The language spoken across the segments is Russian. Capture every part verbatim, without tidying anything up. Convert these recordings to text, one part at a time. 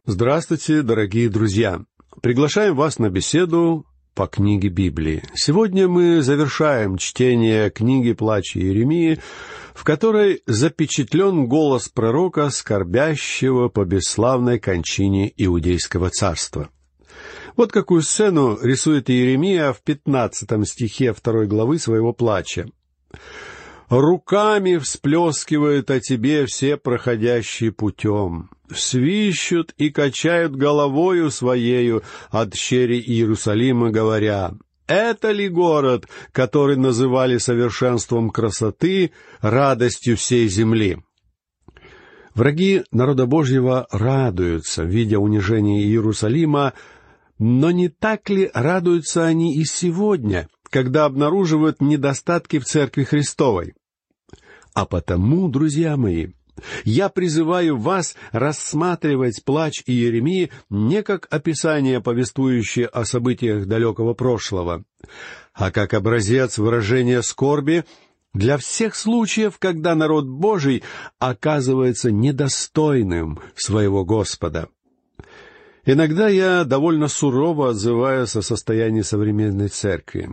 Здравствуйте, дорогие друзья! Приглашаем вас на беседу по книге Библии. Сегодня мы завершаем чтение книги «Плач Иеремии», в которой запечатлен голос пророка, скорбящего по бесславной кончине Иудейского царства. Вот какую сцену рисует Иеремия в пятнадцатом стихе второй главы своего «Плача». «Руками всплескивают о тебе все проходящие путем, свищут и качают головою своею от дщери Иерусалима, говоря: это ли город, который называли совершенством красоты, радостью всей земли?» Враги народа Божьего радуются, видя унижение Иерусалима, но не так ли радуются они и сегодня, когда обнаруживают недостатки в Церкви Христовой? А потому, друзья мои, я призываю вас рассматривать плач Иеремии не как описание, повествующее о событиях далекого прошлого, а как образец выражения скорби для всех случаев, когда народ Божий оказывается недостойным своего Господа. Иногда я довольно сурово отзываюсь о состоянии современной церкви.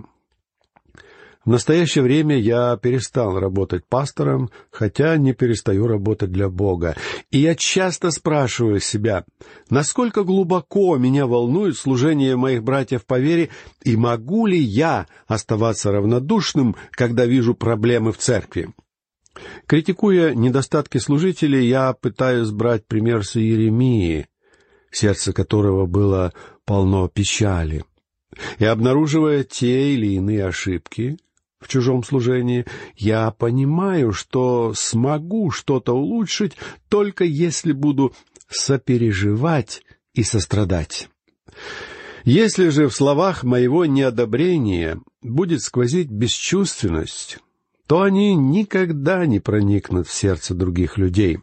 В настоящее время я перестал работать пастором, хотя не перестаю работать для Бога. И я часто спрашиваю себя, насколько глубоко меня волнует служение моих братьев по вере, и могу ли я оставаться равнодушным, когда вижу проблемы в церкви. Критикуя недостатки служителей, я пытаюсь брать пример с Иеремии, сердце которого было полно печали. И обнаруживая те или иные ошибки в чужом служении, я понимаю, что смогу что-то улучшить, только если буду сопереживать и сострадать. Если же в словах моего неодобрения будет сквозить бесчувственность, то они никогда не проникнут в сердце других людей.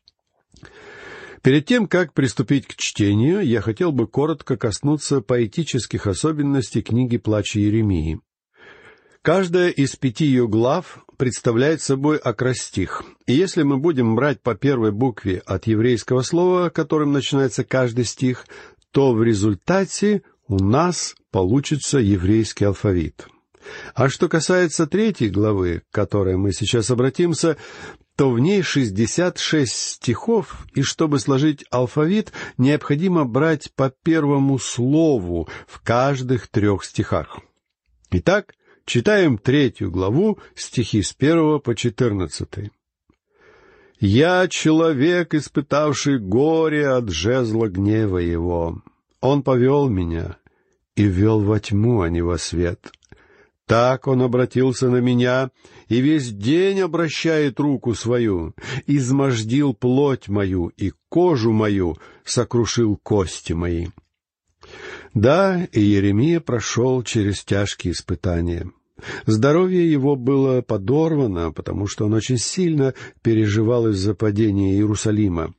Перед тем, как приступить к чтению, я хотел бы коротко коснуться поэтических особенностей книги «Плач Иеремии». Каждая из пяти ее глав представляет собой акростих, и если мы будем брать по первой букве от еврейского слова, которым начинается каждый стих, то в результате у нас получится еврейский алфавит. А что касается третьей главы, к которой мы сейчас обратимся, то в ней шестьдесят шесть стихов, и чтобы сложить алфавит, необходимо брать по первому слову в каждых трех стихах. Итак, читаем третью главу, стихи с первого по четырнадцатый. «Я человек, испытавший горе от жезла гнева его. Он повел меня и ввел во тьму, а не во свет. Так он обратился на меня, и весь день обращает руку свою, измождил плоть мою, и кожу мою сокрушил кости мои». Да, Иеремия прошел через тяжкие испытания. Здоровье его было подорвано, потому что он очень сильно переживал из-за падения Иерусалима.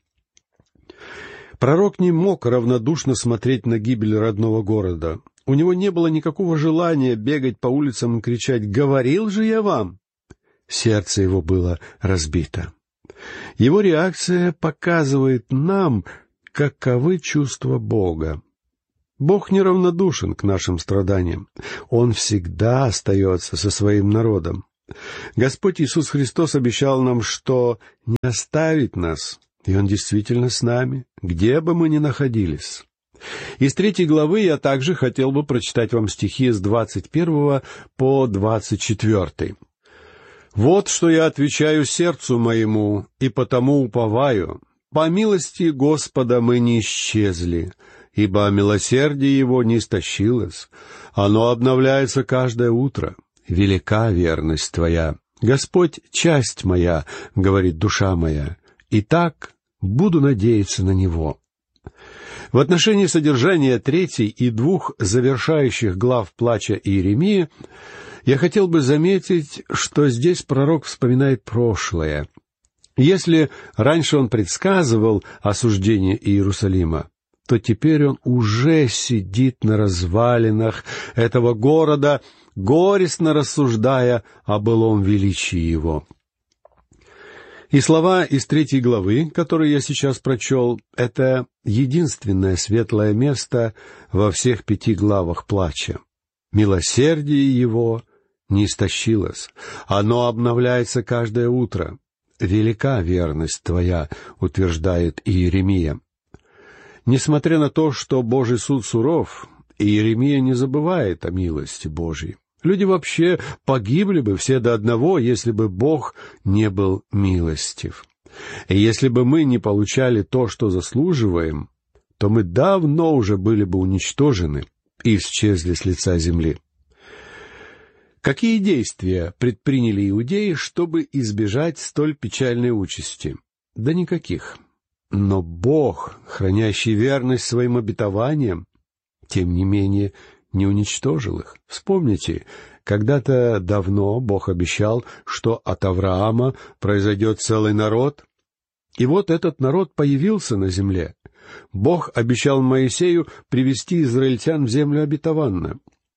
Пророк не мог равнодушно смотреть на гибель родного города. У него не было никакого желания бегать по улицам и кричать: «Говорил же я вам!» Сердце его было разбито. Его реакция показывает нам, каковы чувства Бога. Бог неравнодушен к нашим страданиям. Он всегда остается со своим народом. Господь Иисус Христос обещал нам, что не оставит нас, и Он действительно с нами, где бы мы ни находились. Из третьей главы я также хотел бы прочитать вам стихи с двадцать первого по двадцать четвертый. «Вот что я отвечаю сердцу моему, и потому уповаю. По милости Господа мы не исчезли, ибо милосердие Его не истощилось. Оно обновляется каждое утро. Велика верность Твоя. Господь, часть моя, говорит душа моя. Итак, буду надеяться на Него». В отношении содержания третьей и двух завершающих глав плача Иеремии я хотел бы заметить, что здесь пророк вспоминает прошлое. Если раньше он предсказывал осуждение Иерусалима, то теперь он уже сидит на развалинах этого города, горестно рассуждая о былом величии его. И слова из третьей главы, которые я сейчас прочел, это единственное светлое место во всех пяти главах плача. Милосердие его не истощилось, оно обновляется каждое утро. Велика верность твоя, утверждает Иеремия. Несмотря на то, что Божий суд суров, Иеремия не забывает о милости Божьей. Люди вообще погибли бы все до одного, если бы Бог не был милостив. И если бы мы не получали то, что заслуживаем, то мы давно уже были бы уничтожены и исчезли с лица земли. Какие действия предприняли иудеи, чтобы избежать столь печальной участи? Да никаких. Но Бог, хранящий верность своим обетованиям, тем не менее, не уничтожил их. Вспомните, когда-то давно Бог обещал, что от Авраама произойдет целый народ, и вот этот народ появился на земле. Бог обещал Моисею привести израильтян в землю обетованную.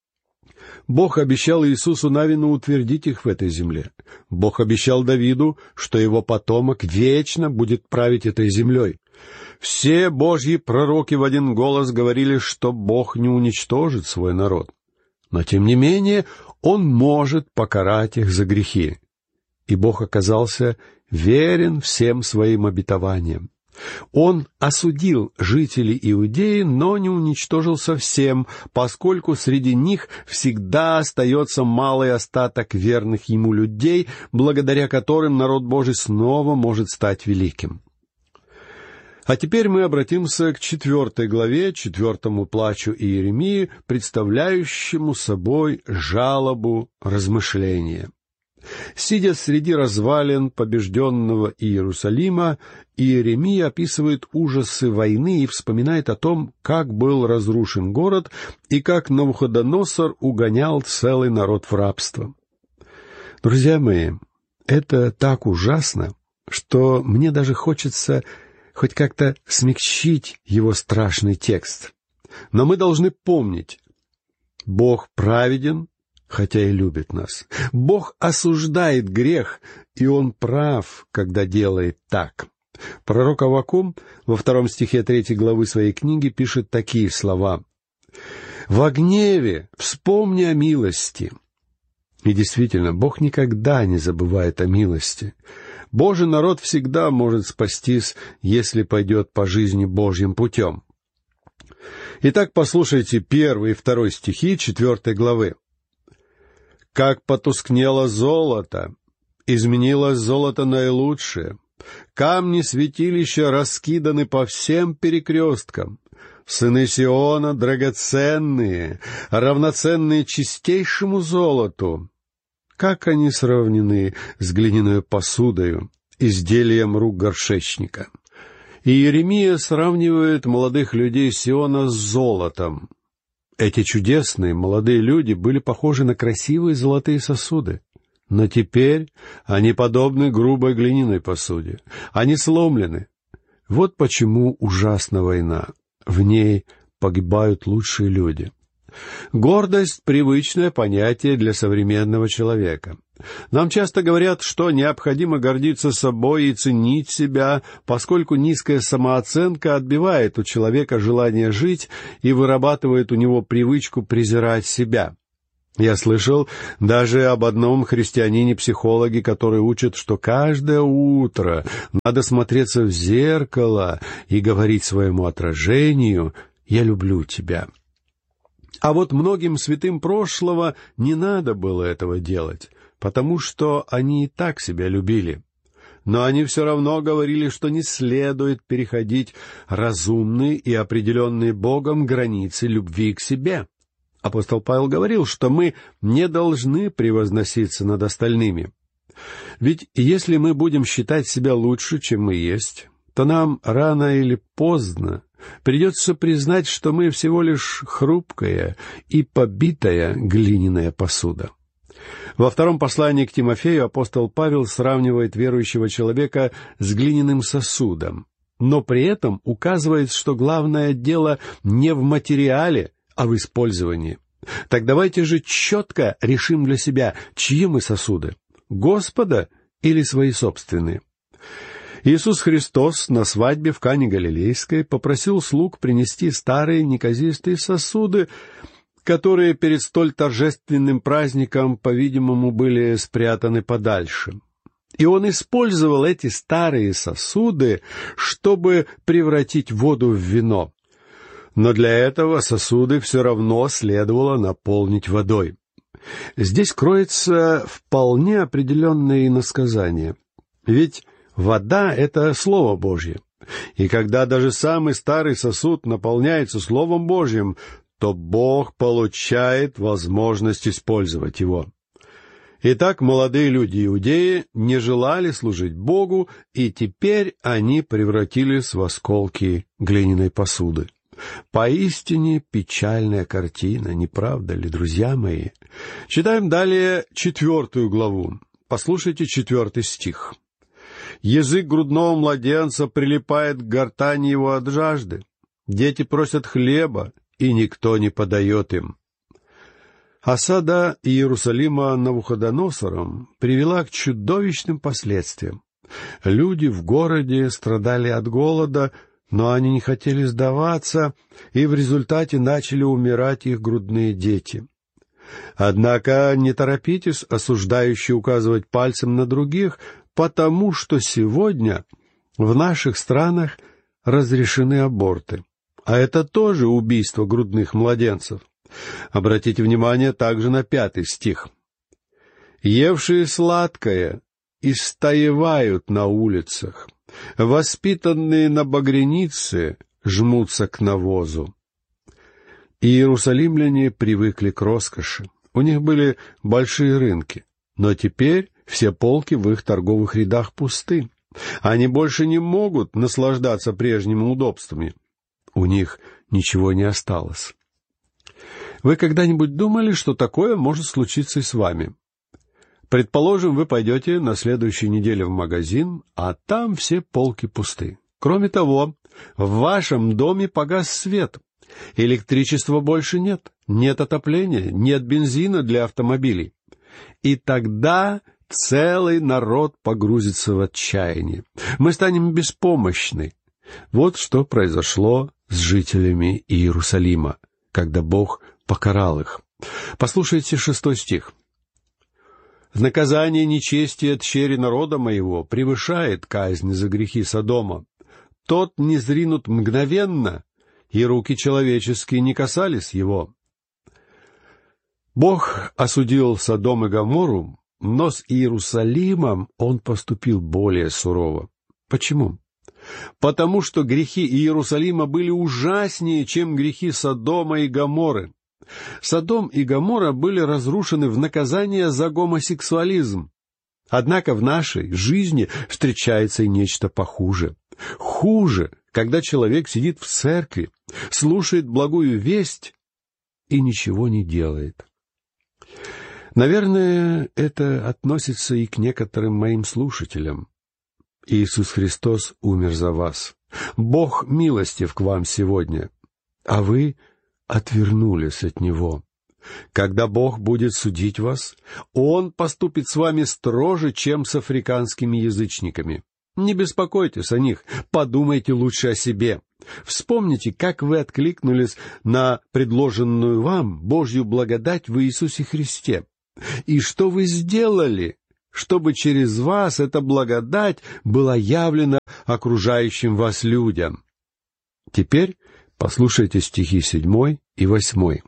Бог обещал Иисусу Навину утвердить их в этой земле. Бог обещал Давиду, что его потомок вечно будет править этой землей. Все Божьи пророки в один голос говорили, что Бог не уничтожит свой народ. Но, тем не менее, Он может покарать их за грехи. И Бог оказался верен всем своим обетованиям. Он осудил жителей Иудеи, но не уничтожил совсем, поскольку среди них всегда остается малый остаток верных Ему людей, благодаря которым народ Божий снова может стать великим. А теперь мы обратимся к четвертой главе, четвертому плачу Иеремии, представляющему собой жалобу размышления. Сидя среди развалин побежденного Иерусалима, Иеремия описывает ужасы войны и вспоминает о том, как был разрушен город и как Навуходоносор угонял целый народ в рабство. Друзья мои, это так ужасно, что мне даже хочется хоть как-то смягчить его страшный текст. Но мы должны помнить, Бог праведен, хотя и любит нас. Бог осуждает грех, и Он прав, когда делает так. Пророк Аввакум во втором стихе третьей главы своей книги пишет такие слова: «Во гневе вспомни о милости». И действительно, Бог никогда не забывает о милости. Божий народ всегда может спастись, если пойдет по жизни Божьим путем. Итак, послушайте первый и второй стихи четвертой главы. «Как потускнело золото, изменилось золото наилучшее, камни святилища раскиданы по всем перекресткам, сыны Сиона драгоценные, равноценные чистейшему золоту. Как они сравнены с глиняной посудою, изделием рук горшечника». И Иеремия сравнивает молодых людей Сиона с золотом. Эти чудесные молодые люди были похожи на красивые золотые сосуды. Но теперь они подобны грубой глиняной посуде. Они сломлены. Вот почему ужасна война. В ней погибают лучшие люди. Гордость — привычное понятие для современного человека. Нам часто говорят, что необходимо гордиться собой и ценить себя, поскольку низкая самооценка отбивает у человека желание жить и вырабатывает у него привычку презирать себя. Я слышал даже об одном христианине-психологе, который учит, что каждое утро надо смотреться в зеркало и говорить своему отражению: «Я люблю тебя». А вот многим святым прошлого не надо было этого делать, потому что они и так себя любили. Но они все равно говорили, что не следует переходить разумные и определенные Богом границы любви к себе. Апостол Павел говорил, что мы не должны превозноситься над остальными. Ведь если мы будем считать себя лучше, чем мы есть, то нам рано или поздно придется признать, что мы всего лишь хрупкая и побитая глиняная посуда. Во втором послании к Тимофею апостол Павел сравнивает верующего человека с глиняным сосудом, но при этом указывает, что главное дело не в материале, а в использовании. Так давайте же четко решим для себя, чьи мы сосуды — Господа или свои собственные. Иисус Христос на свадьбе в Кане Галилейской попросил слуг принести старые неказистые сосуды, которые перед столь торжественным праздником, по-видимому, были спрятаны подальше. И он использовал эти старые сосуды, чтобы превратить воду в вино. Но для этого сосуды все равно следовало наполнить водой. Здесь кроется вполне определенное иносказание. Ведь вода — это Слово Божье. И когда даже самый старый сосуд наполняется Словом Божьим, то Бог получает возможность использовать его. Итак, молодые люди-иудеи не желали служить Богу, и теперь они превратились в осколки глиняной посуды. Поистине печальная картина, не правда ли, друзья мои? Читаем далее четвертую главу. Послушайте четвертый стих. «Язык грудного младенца прилипает к гортани его от жажды. Дети просят хлеба, и никто не подает им». Осада Иерусалима Навуходоносором привела к чудовищным последствиям. Люди в городе страдали от голода, но они не хотели сдаваться, и в результате начали умирать их грудные дети. Однако не торопитесь осуждающе указывать пальцем на других, потому что сегодня в наших странах разрешены аборты. А это тоже убийство грудных младенцев. Обратите внимание также на пятый стих. «Евшие сладкое истаивают на улицах, воспитанные на багрянице жмутся к навозу». Иерусалимляне привыкли к роскоши. У них были большие рынки, но теперь все полки в их торговых рядах пусты. Они больше не могут наслаждаться прежними удобствами. У них ничего не осталось. Вы когда-нибудь думали, что такое может случиться и с вами? Предположим, вы пойдете на следующей неделе в магазин, а там все полки пусты. Кроме того, в вашем доме погас свет. Электричества больше нет, нет отопления, нет бензина для автомобилей. И тогда целый народ погрузится в отчаяние. Мы станем беспомощны. Вот что произошло с жителями Иерусалима, когда Бог покарал их. Послушайте шестой стих. «Наказание нечестия тщери народа моего превышает казнь за грехи Содома. Тот не зринут мгновенно, и руки человеческие не касались его». Бог осудил Содом и Гоморру, но с Иерусалимом Он поступил более сурово. Почему? Потому что грехи Иерусалима были ужаснее, чем грехи Содома и Гоморры. Содом и Гоморра были разрушены в наказание за гомосексуализм. Однако в нашей жизни встречается и нечто похуже. Хуже, когда человек сидит в церкви, слушает благую весть и ничего не делает. Наверное, это относится и к некоторым моим слушателям. Иисус Христос умер за вас. Бог милостив к вам сегодня, а вы отвернулись от Него. Когда Бог будет судить вас, Он поступит с вами строже, чем с африканскими язычниками. Не беспокойтесь о них, подумайте лучше о себе. Вспомните, как вы откликнулись на предложенную вам Божью благодать в Иисусе Христе. И что вы сделали, чтобы через вас эта благодать была явлена окружающим вас людям. Теперь послушайте стихи седьмой и восьмой.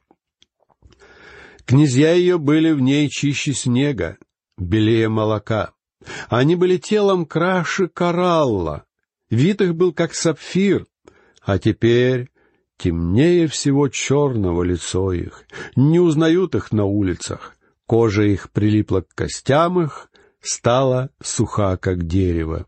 «Князья ее были в ней чище снега, белее молока. Они были телом краше коралла, вид их был как сапфир, а теперь темнее всего черного лицо их, не узнают их на улицах, кожа их прилипла к костям их, стала суха, как дерево».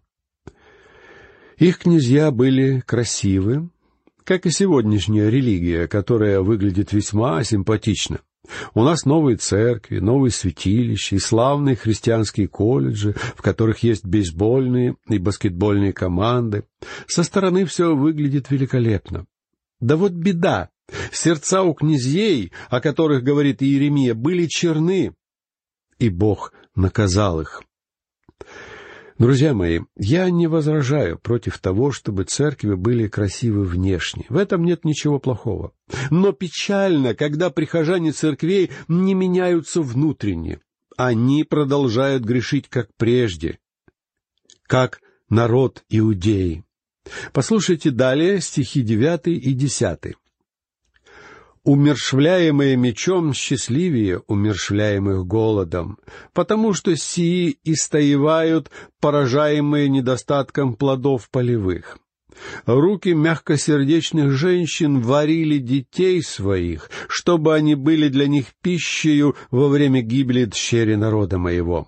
Их князья были красивы, как и сегодняшняя религия, которая выглядит весьма симпатично. У нас новые церкви, новые святилища и славные христианские колледжи, в которых есть бейсбольные и баскетбольные команды. Со стороны все выглядит великолепно. Да вот беда. Сердца у князей, о которых говорит Иеремия, были черны, и Бог наказал их. Друзья мои, я не возражаю против того, чтобы церкви были красивы внешне. В этом нет ничего плохого. Но печально, когда прихожане церквей не меняются внутренне. Они продолжают грешить, как прежде, как народ Иудеи. Послушайте далее стихи девятый и десятый. «Умерщвляемые мечом счастливее умерщвляемых голодом, потому что сии истоевают, поражаемые недостатком плодов полевых. Руки мягкосердечных женщин варили детей своих, чтобы они были для них пищею во время гибели дщери народа моего».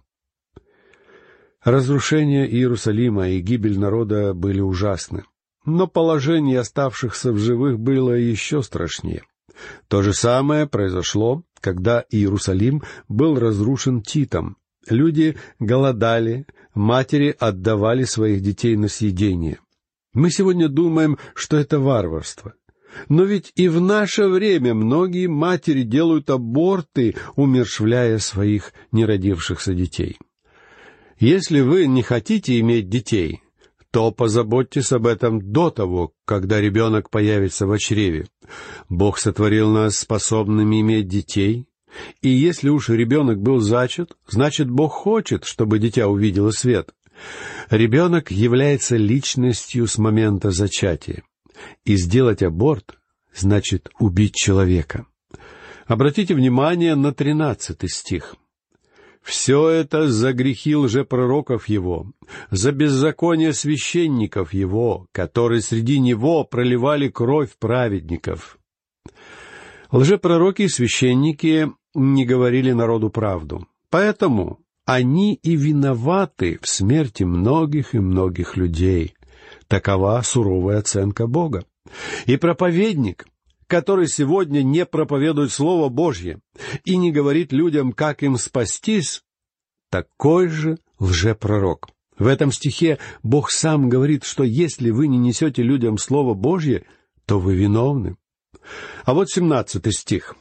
Разрушение Иерусалима и гибель народа были ужасны, но положение оставшихся в живых было еще страшнее. То же самое произошло, когда Иерусалим был разрушен Титом. Люди голодали, матери отдавали своих детей на съедение. Мы сегодня думаем, что это варварство. Но ведь и в наше время многие матери делают аборты, умерщвляя своих неродившихся детей. Если вы не хотите иметь детей, то позаботьтесь об этом до того, когда ребенок появится в чреве. Бог сотворил нас способными иметь детей, и если уж ребенок был зачат, значит, Бог хочет, чтобы дитя увидело свет. Ребенок является личностью с момента зачатия, и сделать аборт значит убить человека. Обратите внимание на тринадцатый стих. «Все это за грехи лжепророков его, за беззаконие священников его, которые среди него проливали кровь праведников». Лжепророки и священники не говорили народу правду, поэтому они и виноваты в смерти многих и многих людей. Такова суровая оценка Бога. И проповедник, который сегодня не проповедует Слово Божье и не говорит людям, как им спастись, такой же лжепророк. В этом стихе Бог сам говорит, что если вы не несете людям Слово Божье, то вы виновны. А вот семнадцатый стих.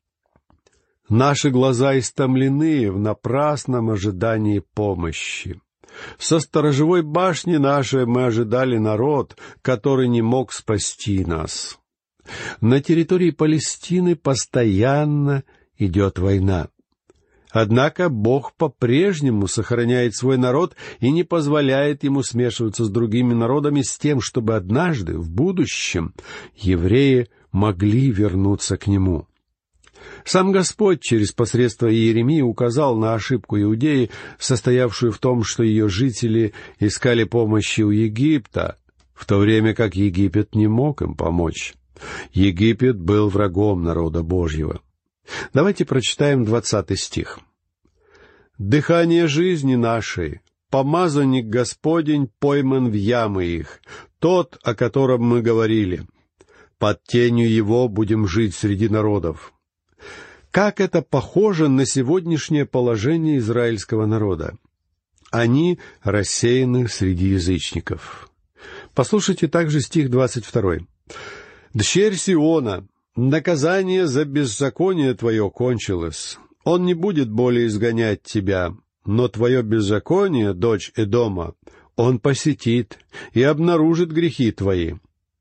«Наши глаза истомлены в напрасном ожидании помощи. Со сторожевой башни нашей мы ожидали народ, который не мог спасти нас». На территории Палестины постоянно идет война. Однако Бог по-прежнему сохраняет свой народ и не позволяет ему смешиваться с другими народами с тем, чтобы однажды, в будущем, евреи могли вернуться к Нему. Сам Господь через посредство Иеремии указал на ошибку Иудеи, состоявшую в том, что ее жители искали помощи у Египта, в то время как Египет не мог им помочь. Египет был врагом народа Божьего. Давайте прочитаем двадцатый стих. «Дыхание жизни нашей, помазанник Господень пойман в ямы их, тот, о котором мы говорили. Под тенью его будем жить среди народов». Как это похоже на сегодняшнее положение израильского народа. Они рассеяны среди язычников. Послушайте также стих двадцать второй. «Дщерь Сиона, наказание за беззаконие твое кончилось. Он не будет более изгонять тебя, но твое беззаконие, дочь Эдома, он посетит и обнаружит грехи твои».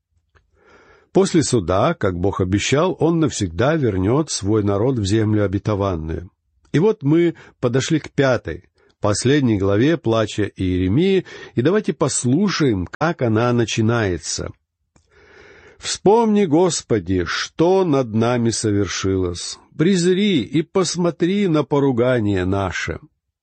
После суда, как Бог обещал, Он навсегда вернет свой народ в землю обетованную. И вот мы подошли к пятой, последней главе плача Иеремии, и давайте послушаем, как она начинается. «Вспомни, Господи, что над нами совершилось. Презри и посмотри на поругание наше».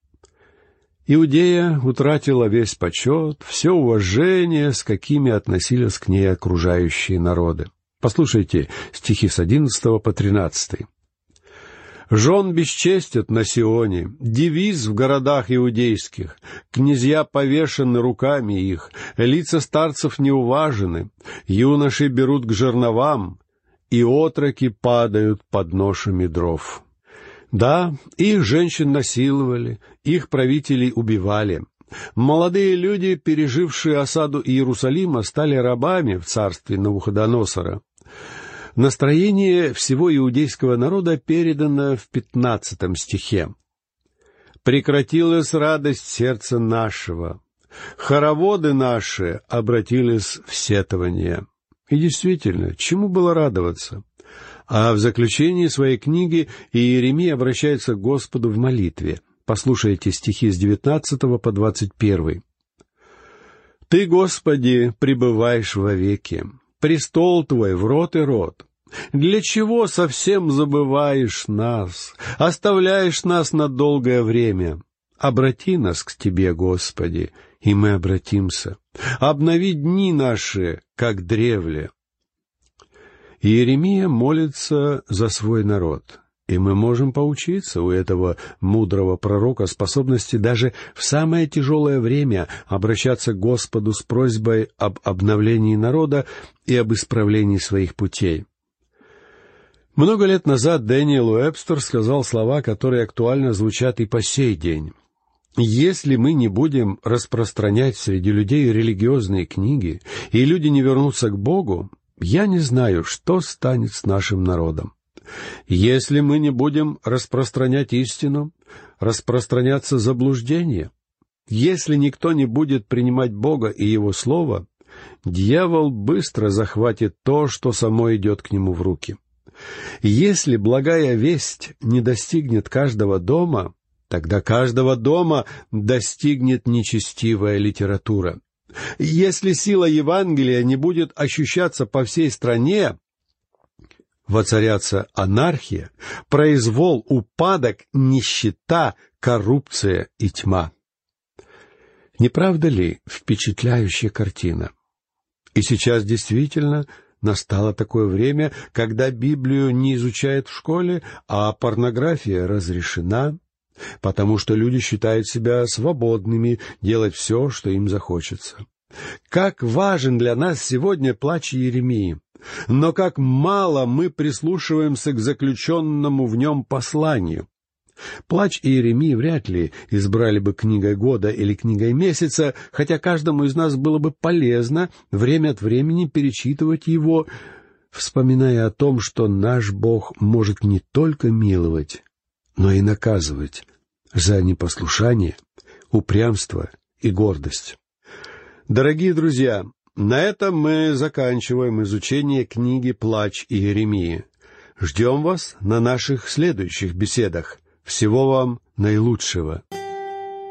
Иудея утратила весь почет, все уважение, с какими относились к ней окружающие народы. Послушайте стихи с одиннадцатого по тринадцатый. «Жен бесчестят на Сионе, девиз в городах иудейских, князья повешены руками их, лица старцев неуважены, юноши берут к жерновам, и отроки падают под ношами дров». Да, их женщин насиловали, их правителей убивали. Молодые люди, пережившие осаду Иерусалима, стали рабами в царстве Навуходоносора. Настроение всего иудейского народа передано в пятнадцатом стихе. «Прекратилась радость сердца нашего, Хороводы наши обратились в сетование». И действительно, чему было радоваться? А в заключении своей книги Иеремия обращается к Господу в молитве. Послушайте стихи с девятнадцатого по двадцать первый. «Ты, Господи, пребываешь вовеки, престол Твой в род и род. Для чего совсем забываешь нас, оставляешь нас на долгое время? Обрати нас к Тебе, Господи, и мы обратимся. Обнови дни наши, как древле». Иеремия молится за свой народ, и мы можем поучиться у этого мудрого пророка способности даже в самое тяжелое время обращаться к Господу с просьбой об обновлении народа и об исправлении своих путей. Много лет назад Дэниел Уэбстер сказал слова, которые актуально звучат и по сей день. «Если мы не будем распространять среди людей религиозные книги, и люди не вернутся к Богу, я не знаю, что станет с нашим народом. Если мы не будем распространять истину, распространяться заблуждение, если никто не будет принимать Бога и Его Слово, дьявол быстро захватит то, что само идет к нему в руки. Если благая весть не достигнет каждого дома, тогда каждого дома достигнет нечестивая литература. Если сила Евангелия не будет ощущаться по всей стране, воцарятся анархия, произвол, упадок, нищета, коррупция и тьма». Не правда ли впечатляющая картина? И сейчас действительно настало такое время, когда Библию не изучают в школе, а порнография разрешена, потому что люди считают себя свободными делать все, что им захочется. Как важен для нас сегодня плач Иеремии, но как мало мы прислушиваемся к заключенному в нем посланию. Плач Иеремии вряд ли избрали бы книгой года или книгой месяца, хотя каждому из нас было бы полезно время от времени перечитывать его, вспоминая о том, что наш Бог может не только миловать, но и наказывать за непослушание, упрямство и гордость. Дорогие друзья, на этом мы заканчиваем изучение книги «Плач Иеремии». Ждем вас на наших следующих беседах. Всего вам наилучшего.